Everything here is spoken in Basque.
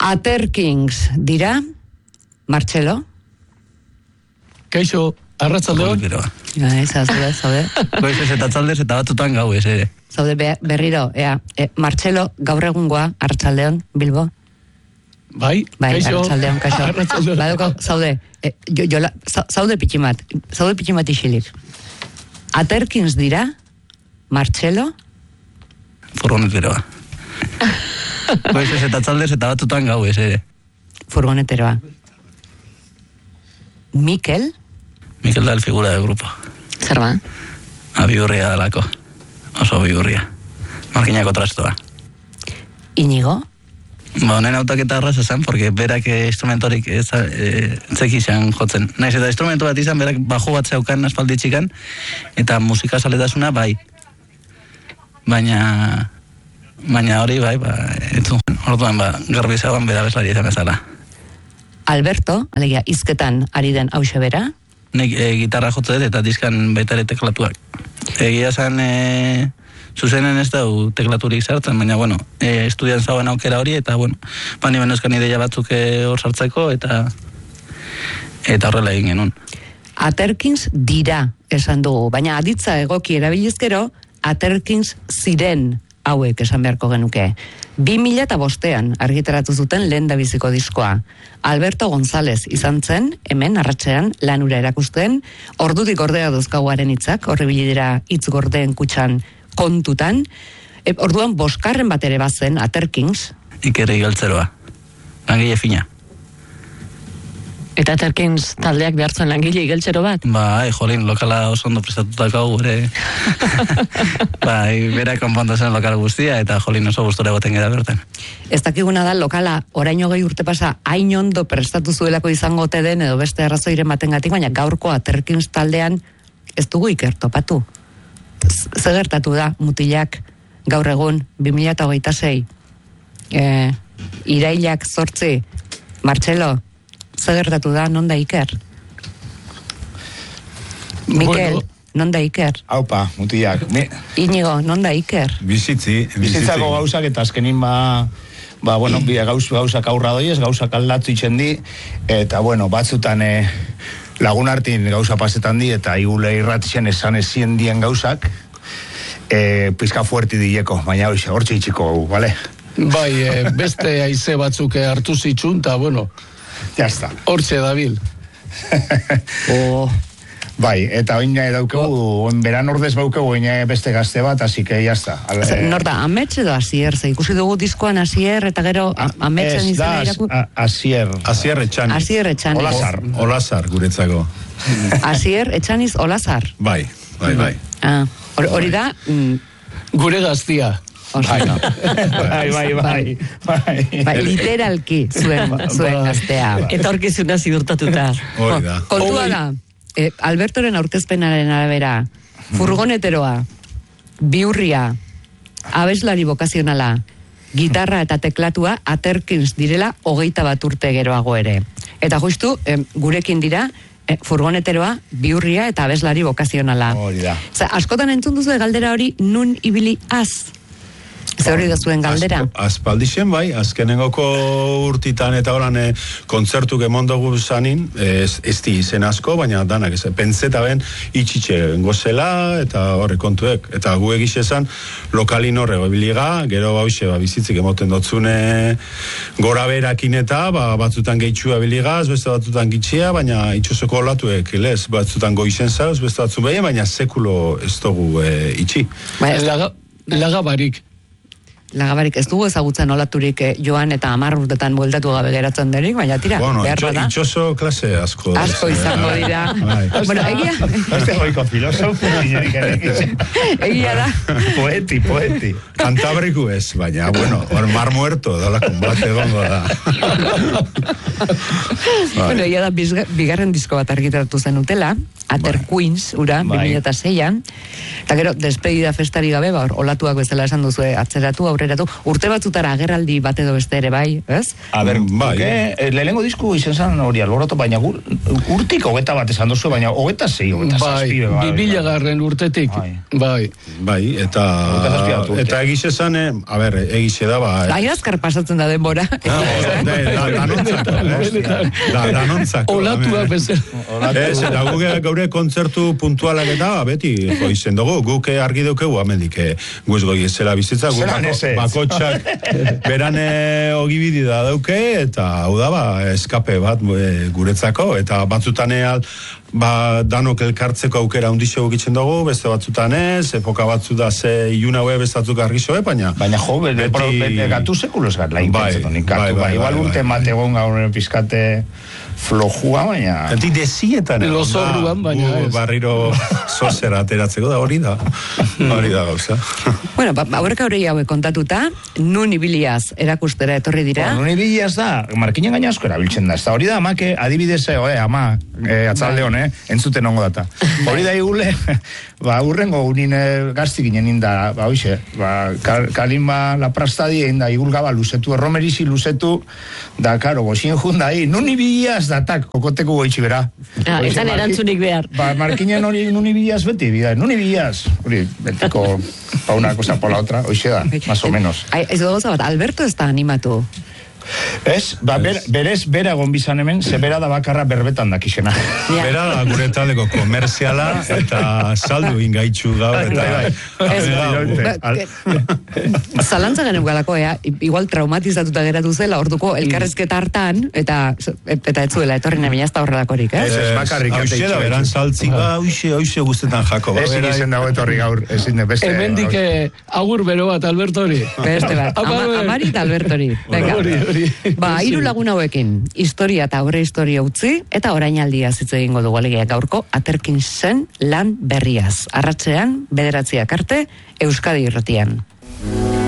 Aterkings dira, Martxelo? Kaixo, arratsaldeon. Zaude. Goizez eta tzaldez eta batutan gau ez ere. Zaude berriro, Martxelo, gaur egungoa, arratsaldeon, Bilbo? Bai, kaixo. Arratsaldeon, kaixo. Badoko, zaude, zaude pitximat isilik. Aterkins dira, Martxelo? Furgoneteroa. Goizez eta tzaldez eta batutan gau ez ere. Furgoneteroa. Mikel? Mikel da el figura del grupo. Zer ba? Biurria dalako. Oso biurria. Markinako trastoa. Inigo? Honen autaketa arraz esan, porque berak instrumentorik zekizan jotzen. Naiz eta instrumentu bat izan, berak bajo bat zeukan aspalditxikan, eta musika saletasuna bai. Baina hori bai, entzun. Orduan, garbi zegoen bera bezlari izan bezala. Alberto, alegia, hizketan ari den hause bera? Nik gitarra jotzen eta diskan baita ere teklatuak. Egia zen zuzenen ez dau teklaturik sartzen, baina, estudian zauen aukera hori, eta, bani benozkan ideia batzuk hor sartzeko, eta horrela egin genuen. Aterkins dira, esan dugu, baina aditza egoki erabilizkero, Aterkins ziren hauek esan beharko genuke. 2005an argitaratu zuten lehendabiziko diskoa. Alberto González izan zen, hemen arratsean lanura erakusten, ordutik gordea dozkauaren hitzak, horribili dira hitz gordeen kutxan kontutan. Orduan boskarren bat ere bazen Aterkins. Iker Igeltzeroa. Langile fina. Eta Aterkins taldeak behartzen langile igeltzero bat? Jolin, lokala oso ondo prestatutak hau gure. Bera konpontu zen lokal guztia, eta jolin oso gustora egoten gara bertan. Ez dakiguna da, lokala oraino gehi urte pasa, hain ondo prestatu zuelako izango ote den, edo beste arrazoiren batengatik, baina gaurko Aterkins taldean ez dugu Iker topatu. Zer gertatu da, mutilak, gaur egun, 2026, irailak 8, Martxelo, zer gertatu da, non da Iker? Mikel, non da Iker? Aupa, mutilak. Inigo, non da Iker? Bizitzako gauzak eta azkenin gauzak aurra doiez, gauzak aldatu itxendi, eta batzutan lagun hartin gauza pasetan di, eta igule irratixen esan ezien dien gauzak, pizka fuerti dileko, baina hortxe itxiko, bale? Bai, beste aize batzuk hartu zitxun, eta jazta. Hortxe dabil. Bai, eta oina daukegu, beran ordez baukegu oina beste gazte bat, así que jazta. Nor da, Amets edo Asier? Ikusi dugu diskoan Asier, eta gero Ametsen izan iraku? Asier Etxaniz. Asier Etxaniz. Olazar, guretzako. Asier Etxaniz Olazar. Bai. Hori da? Gure gaztia. Bai. Literalki zuen gaztea. Etorkizuna zidurtatuta. Hori da. Kontua da, Albertoren aurkezpenaren arabera, furgoneteroa, biurria, abeslari bokazionala, gitarra eta teklatua Aterkins direla 21 urte geroago ere. Eta justu, gurekin dira, furgoneteroa, biurria eta abeslari bokazionala. Hori da. Askotan entzun duzu galdera hori, nun ibili az? Zer hori da zuen galdera? Aspaldixen bai, azkenengoko urtitan eta horan kontzertuk emondogu zanin, ez di izen asko, baina danak ez, pentseta ben itxitxe gozela eta horre kontuek. Eta gu egizezan lokalin horre biliga, gero bauxe bizitzik emoten dotzune gora berakin eta batzutan gehitxua biligaz, beste batzutan gitxia, baina itxosoko olatuek, lez, batzutan goizen zauz, beste batzun behien, baina sekulo ez dugu itxi. Lagabarik. Lagabarik ez dugu ezagutzen olaturik joan eta 10 urtetan bueltatu gabe geratzen denik, baina tira, behar bada. Itxoso klase asko. Asko izango dira. Bueno, egia. Este goiko filosofo, Egia da. Poeti. Kantabriku ez, baina, hor Mar Muerto, dala konbate gongo da. Bueno, egia da, bigarren disko bat argitaratu zen utela, Aterkins, ura, 2006an, eta gero, despedida festari gabe, olatuak bezala esan duzu atzeratu, aurreratu. Urte batzutara agerraldi bat edo beste ere bai, ez? A ber, Bai. lehenengo disku izen zan hori alboroto, baina urtik 21 esan duzu, baina 26, 27. Bai, 2000 urtetik. Bai. Bai, eta egize zan, egize da, Gai azkar pasatzen da denbora. Danontzako. Olatuak bezala. Ez, eta gaure kontzertu puntualak eta beti joizen dugu, guk argi dukegu amendik guz goi ezela bizitza, guk bakotxak berane ogibidi da dauke, eta hau da, eskape bat guretzako, eta batzutan danok elkartzeko aukera undixo gukitzen dugu, beste batzutan ez, epoka batzu da ze ilun haue bestatzuk argizoe, baina jo, gatu sekulo ez gara la intentzetan inkatu, igual urte mate egon gaur pizkate flojua, baina... Eti desietan egon Lozorruan, baina ez. Barriro zozera ateratzeko da hori da gauza. Bueno, aurreka hori hauek kontatuta, nun ibiliaz erakustera etorri dira. Nun ibiliaz da, markinen gaina asko erabiltzen da. Ez da hori da, amake, adibidez, ama, atzalde hon, entzuten ongo data. Hori da igule, urrengo unin gazti ginen inda, hoxe, kalimba laprastadi egin da, igul gaba luzetu, erromerizi luzetu, da, karo, goxien junda, nun ibiliaz datak, kokoteko goitxi bera. Esan erantzunik behar. Markinen hori nun ibiliaz beti, nun ibiliaz, hori, betiko, pa una cosa por la otra, hoxe da, más o menos. Ez dugu zabat, Alberto ez da animatu. Ez, berez bera egon bizan hemen, ze bera da bakarra berbetan dakixena. Bera da gure taldeko komerziala eta saldu ingaitxu gaur eta Zalantza geneukalako, igual traumatizatuta geratu zela, orduko elkarrezketa hartan, eta ez zuela etorri nemina ez da horrelakorik, Ez bakarrik. Hauxe da, beran saltzinga, hauxe guztetan jako. Ezin izen dago etorri gaur, ezin beste. Hemendik agur bero bat, Albertori. Beste bat, Amari eta Albertori. Hiru lagun hauekin, historia eta aurre historia utzi, eta orainaldia hitz egingo dugu alegia gaurko, Atkinsen lan berriaz. Arratsean, 9 arte, Euskadi Irratian.